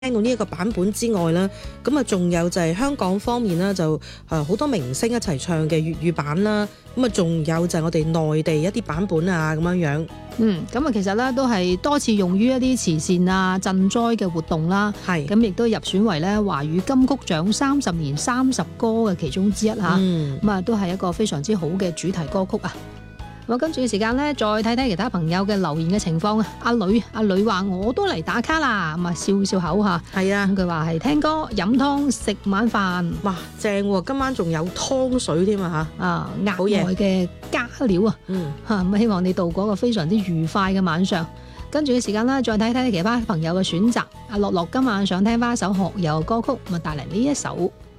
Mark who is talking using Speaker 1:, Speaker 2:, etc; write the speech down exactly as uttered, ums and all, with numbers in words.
Speaker 1: 聽到呢一個版本之外啦，咁啊仲有就係香港方面啦，就誒好多明星一齊唱嘅粵語版啦，咁啊仲有就係我哋內地一啲版本啊咁樣樣。
Speaker 2: 嗯，咁啊其實咧都係多次用於一啲慈善啊賑災嘅活動啦，
Speaker 1: 係
Speaker 2: 咁亦都入選為咧華語金曲獎三十年三十歌嘅其中之一嚇，咁啊、嗯、都係一個非常之好嘅主題歌曲啊。咁跟住嘅時間咧，再睇睇其他朋友嘅留言嘅情況啊。阿女阿女話我都嚟打卡啦，咁啊笑笑口嚇。
Speaker 1: 係啊，
Speaker 2: 咁佢話係聽歌、飲湯、食晚飯，
Speaker 1: 哇正喎、啊！今晚仲有湯水添啊嚇，
Speaker 2: 啊額外嘅加料啊。
Speaker 1: 嗯
Speaker 2: 嚇咁希望你度過一個非常之愉快嘅晚上。跟住嘅時間啦，再睇睇其他朋友嘅選擇。阿樂樂今晚想聽翻一首學友歌曲，咁啊帶嚟呢一首。